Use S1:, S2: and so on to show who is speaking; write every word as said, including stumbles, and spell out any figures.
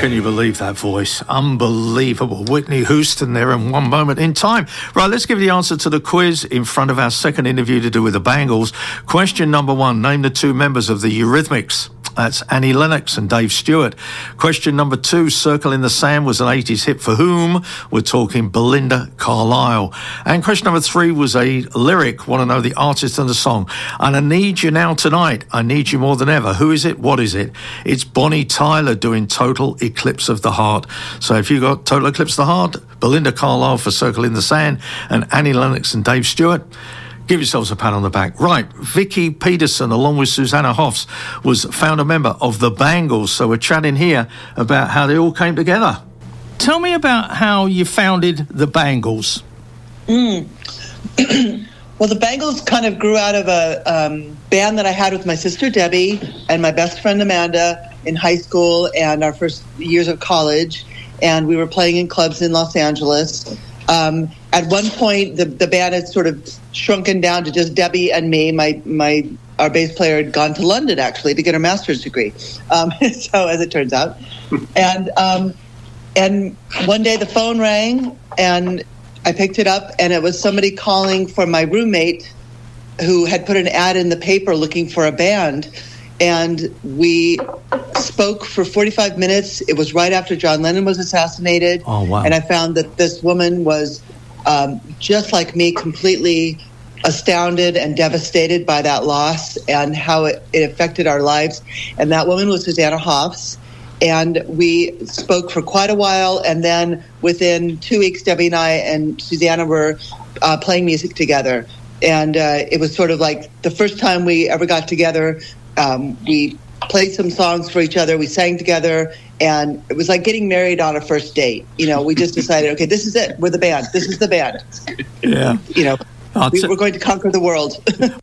S1: Can you believe that voice? Unbelievable. Whitney Houston there in One Moment in Time. Right, let's give the answer to the quiz in front of our second interview to do with the Bangles. Question number one, name the two members of the Eurythmics. That's Annie Lennox and Dave Stewart. Question number two, Circle in the Sand was an eighties hit for whom? We're talking Belinda Carlisle. And question number three was a lyric, want to know the artist and the song. And I need you now tonight. I need you more than ever. Who is it? What is it? It's Bonnie Tyler doing Total Eclipse of the Heart. So if you got Total Eclipse of the Heart, Belinda Carlisle for Circle in the Sand, and Annie Lennox and Dave Stewart, give yourselves a pat on the back. Right, Vicky Peterson, along with Susanna Hoffs, was founder member of the Bangles. So we're chatting here about how they all came together. Tell me about how you founded the Bangles.
S2: Mm. Well, the Bangles kind of grew out of a um, band that I had with my sister Debbie and my best friend Amanda in high school and our first years of college. And we were playing in clubs in Los Angeles. Um, at one point, the, the band had sort of shrunken down to just Debbie and me. My my our bass player had gone to London, actually, to get her master's degree. Um, so, as it turns out. And um, and one day the phone rang, and I picked it up, and it was somebody calling for my roommate who had put an ad in the paper looking for a band. And we spoke for forty-five minutes. It was right after John Lennon was assassinated.
S1: Oh, wow.
S2: And I found that this woman was um, just like me, completely astounded and devastated by that loss and how it, it affected our lives. And that woman was Susanna Hoffs. And we spoke for quite a while. And then within two weeks, Debbie and I and Susanna were uh, playing music together. And uh, it was sort of like the first time we ever got together. Um, we played some songs for each other. We sang together, and it was like getting married on a first date. You know, we just decided, okay, this is it. We're the band. This is the band.
S1: Yeah.
S2: You know, we, we're going to conquer the world.